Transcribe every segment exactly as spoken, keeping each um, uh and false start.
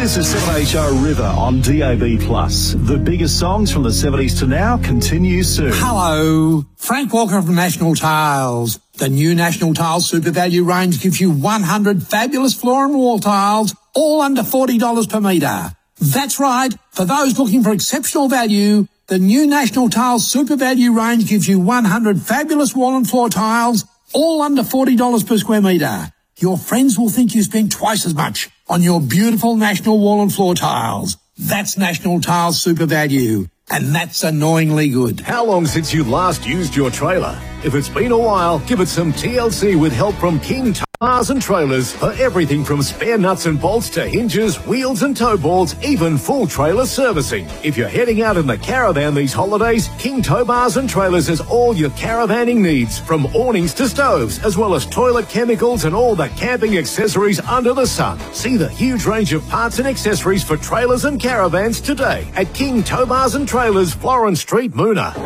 This is seven H O River on D A B plus. The biggest songs from the seventies to now continue soon. Hello, Frank Walker of National Tiles. The new National Tiles Super Value range gives you one hundred fabulous floor and wall tiles, all under forty dollars per metre. That's right, for those looking for exceptional value, the new National Tiles Super Value range gives you one hundred fabulous wall and floor tiles, all under forty dollars per square metre. Your friends will think you spent twice as much on your beautiful National wall and floor tiles. That's National Tiles Super Value, and that's annoyingly good. How long since you last used your trailer? If it's been a while, give it some T L C with help from King Towbars and Trailers for everything from spare nuts and bolts to hinges, wheels and tow boards, even full trailer servicing. If you're heading out in the caravan these holidays, King Towbars and Trailers has all your caravanning needs, from awnings to stoves, as well as toilet chemicals and all the camping accessories under the sun. See the huge range of parts and accessories for trailers and caravans today at King Towbars and Trailers, Florence Street, Moona.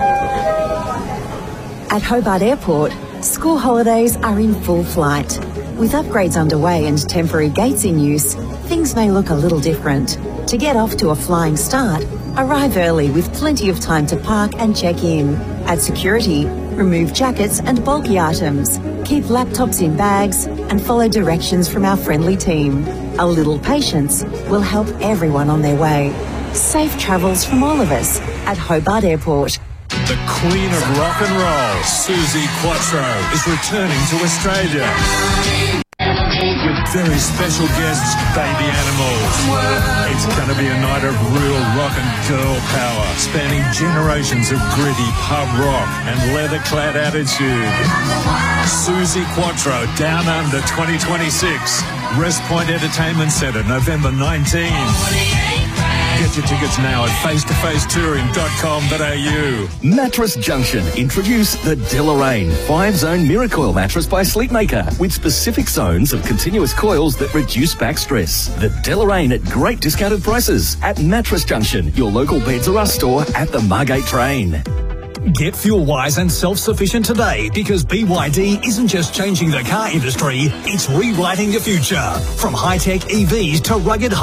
At Hobart Airport, school holidays are in full flight. With upgrades underway and temporary gates in use, things may look a little different. To get off to a flying start, arrive early with plenty of time to park and check in. At security, remove jackets and bulky items. Keep laptops in bags and follow directions from our friendly team. A little patience will help everyone on their way. Safe travels from all of us at Hobart Airport. The Queen of Rock and Roll, Suzi Quatro, is returning to Australia with very special guests, Baby Animals. It's going to be a night of real rock and girl power, spanning generations of gritty pub rock and leather-clad attitude. Suzi Quatro, Down Under twenty twenty-six, Rest Point Entertainment Centre, November nineteenth. Get your tickets now at face to face touring dot com dot a u. Mattress Junction introduce the Deloraine five-zone Miracoil mattress by Sleepmaker with specific zones of continuous coils that reduce back stress. The Deloraine at great discounted prices at Mattress Junction, your local Beds R Us store at the Margate Train. Get fuel-wise and self-sufficient today, because B Y D isn't just changing the car industry, it's rewriting the future. From high-tech E Vs to rugged